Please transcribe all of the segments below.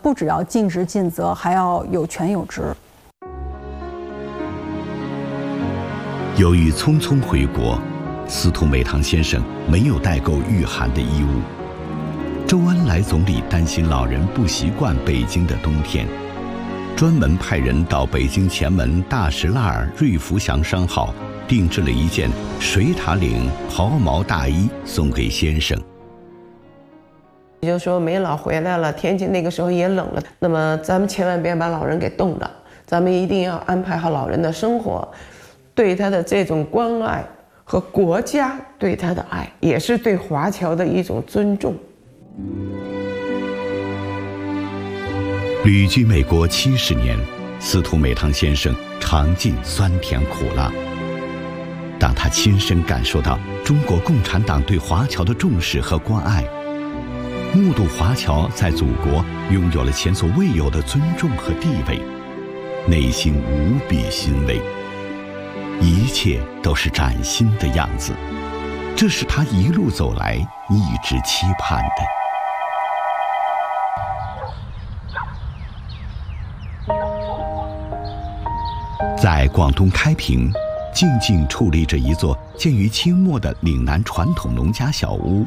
不只要尽职尽责，还要有权有职。 由于匆匆回国，司徒美堂先生没有带够御寒的衣物。周恩来总理担心老人不习惯北京的冬天，专门派人到北京前门大石栏瑞福祥商号定制了一件水獭领袍毛大衣送给先生。 也就是说，梅老回来了，天气那个时候也冷了，那么咱们千万别把老人给冻着，咱们一定要安排好老人的生活，对他的这种关爱和国家对他的爱，也是对华侨的一种尊重。 旅居美国70年，司徒美堂先生尝尽酸甜苦辣。当他亲身感受到中国共产党对华侨的重视和关爱，目睹华侨在祖国拥有了前所未有的尊重和地位，内心无比欣慰。一切都是崭新的样子，这是他一路走来一直期盼的。在广东开平，静静矗立着一座建于清末的岭南传统农家小屋。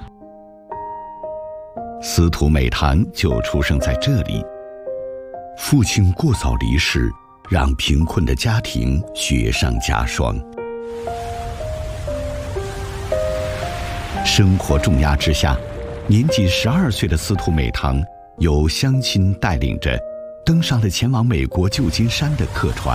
司徒美堂就出生在这里。父亲过早离世，让贫困的家庭雪上加霜。生活重压之下，年仅12岁的司徒美堂由乡亲带领着登上了前往美国旧金山的客船。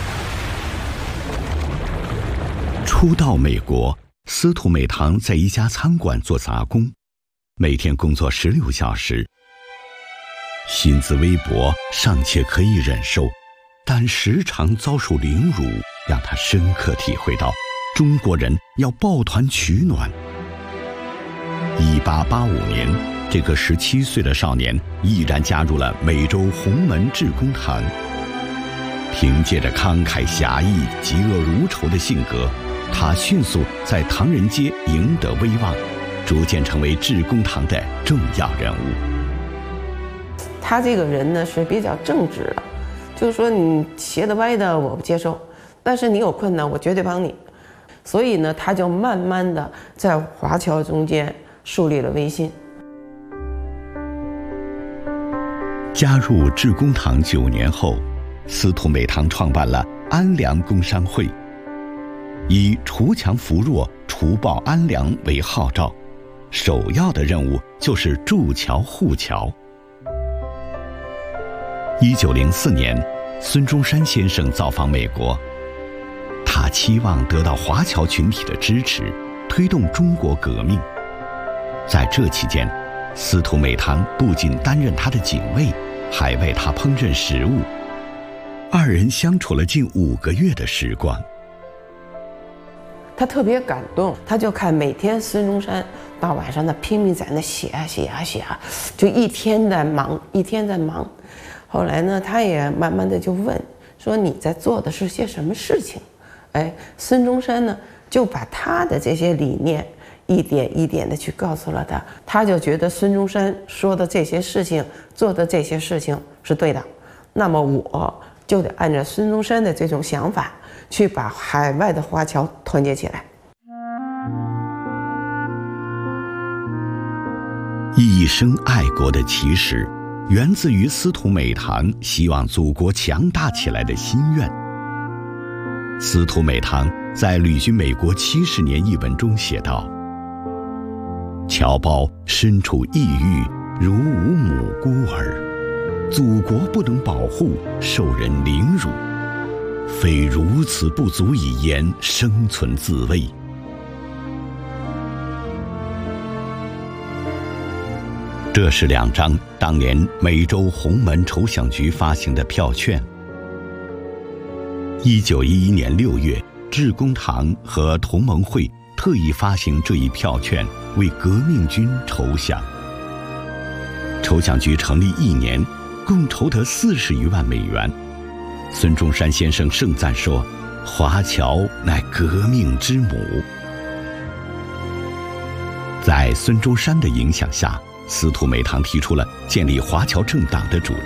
初到美国，司徒美堂在一家餐馆做杂工，每天工作16小时，薪资微薄，尚且可以忍受，但时常遭受凌辱，让他深刻体会到中国人要抱团取暖。1885年，这个17岁的少年毅然加入了美洲洪门致公堂。凭借着慷慨侠义、嫉恶如仇的性格，他迅速在唐人街赢得威望，逐渐成为致公堂的重要人物。 他这个人呢是比较正直的，就是说你斜的歪的我不接受，但是你有困难我绝对帮你。所以呢，他就慢慢的在华侨中间树立了威信。 加入致公堂9年后，司徒美堂创办了安良工商会，以除强扶弱、除暴安良为号召，首要的任务就是筑桥护侨。1904年，孙中山先生造访美国，他期望得到华侨群体的支持，推动中国革命。在这期间，司徒美堂不仅担任他的警卫，还为他烹饪食物。二人相处了近5个月的时光。 他特别感动，他就看每天孙中山到晚上拼命在那写啊写啊写啊，就一天在忙，一天在忙。后来呢，他也慢慢的就问说：“你在做的是些什么事情？”哎，孙中山呢就把他的这些理念一点一点的去告诉了他，他就觉得孙中山说的这些事情、做的这些事情是对的，那么我就得按照孙中山的这种想法，去把海外的华侨团结起来。 一生爱国的起始，源自于司徒美堂希望祖国强大起来的心愿。司徒美堂在旅居美国70年一文中写道：“侨胞身处异域，如无母孤儿，祖国不能保护，受人凌辱，非如此不足以言生存自卫。”这是2张当年美洲洪门筹饷局发行的票券。1911年6月，致公堂和同盟会特意发行这一票券，为革命军筹饷。筹饷局成立1年，共筹得40余万美元。孙中山先生盛赞说：“华侨乃革命之母。”在孙中山的影响下，司徒美堂提出了建立华侨政党的主张。